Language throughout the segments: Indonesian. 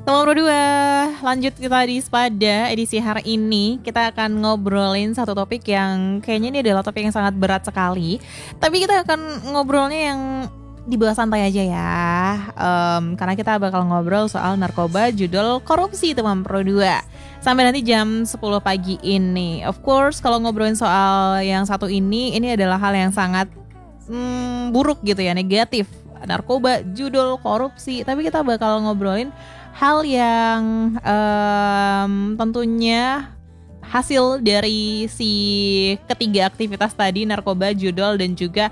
Nomor berdua, lanjut kita di Spada edisi hari ini. Kita akan ngobrolin satu topik yang kayaknya ini adalah topik yang sangat berat sekali. Tapi kita akan ngobrolnya yang di bawah santai aja ya. Karena kita bakal ngobrol soal narkoba, judul korupsi teman Pro 2. Sampai nanti jam 10 pagi ini. Of course kalau ngobrolin soal yang satu ini adalah hal yang sangat buruk gitu ya, negatif. Narkoba, judul korupsi. Tapi kita bakal ngobrolin hal yang tentunya hasil dari si ketiga aktivitas tadi, narkoba, judul, dan juga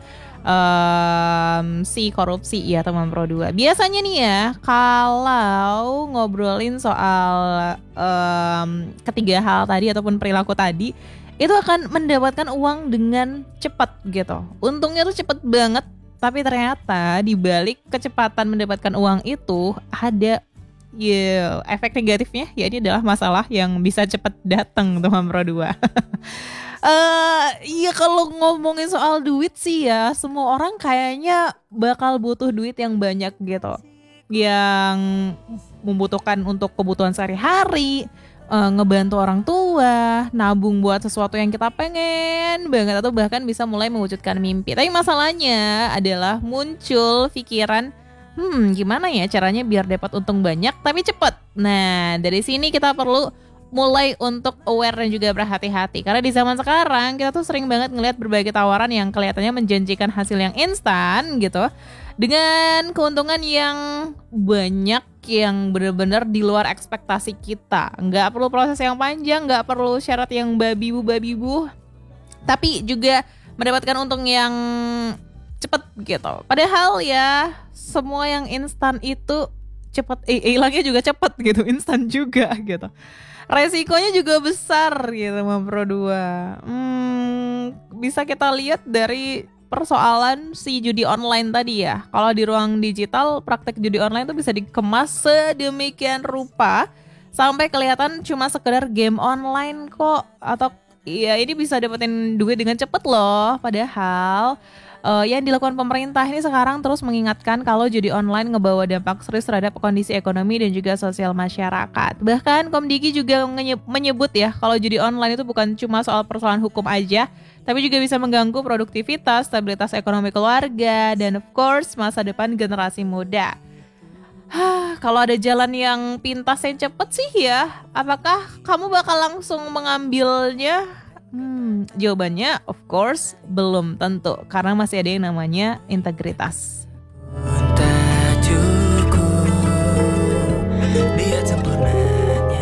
si korupsi ya teman Pro 2. Biasanya nih ya, kalau ngobrolin soal ketiga hal tadi ataupun perilaku tadi, itu akan mendapatkan uang dengan cepat gitu. Untungnya tuh cepet banget, tapi ternyata di balik kecepatan mendapatkan uang itu ada efek negatifnya, ya ini adalah masalah yang bisa cepat datang teman Pro 2. Iya kalau ngomongin soal duit sih ya, semua orang kayaknya bakal butuh duit yang banyak gitu, yang membutuhkan untuk kebutuhan sehari-hari, ngebantu orang tua, nabung buat sesuatu yang kita pengen banget, atau bahkan bisa mulai mewujudkan mimpi. Tapi masalahnya adalah muncul pikiran, gimana ya caranya biar dapat untung banyak tapi cepet. Nah, dari sini kita perlu mulai untuk aware dan juga berhati-hati. Karena di zaman sekarang kita tuh sering banget ngelihat berbagai tawaran yang kelihatannya menjanjikan hasil yang instan gitu, dengan keuntungan yang banyak yang benar-benar di luar ekspektasi kita. Nggak perlu proses yang panjang, nggak perlu syarat yang babi-bu, tapi juga mendapatkan untung yang cepet gitu. Padahal ya semua yang instan itu cepet, hilangnya juga cepet gitu, instan juga gitu. Resikonya juga besar gitu Mam Pro 2. Bisa kita lihat dari persoalan si judi online tadi ya. Kalau di ruang digital, praktek judi online tuh bisa dikemas sedemikian rupa sampai kelihatan cuma sekedar game online kok, atau ya ini bisa dapetin duit dengan cepet loh. Padahal yang dilakukan pemerintah ini sekarang terus mengingatkan kalau judi online ngebawa dampak serius terhadap kondisi ekonomi dan juga sosial masyarakat. Bahkan Komdiki juga menyebut ya kalau judi online itu bukan cuma soal persoalan hukum aja, tapi juga bisa mengganggu produktivitas, stabilitas ekonomi keluarga, dan of course masa depan generasi muda. Kalau ada jalan yang pintas yang cepet sih ya, apakah kamu bakal langsung mengambilnya? Jawabannya of course belum tentu, karena masih ada yang namanya integritas.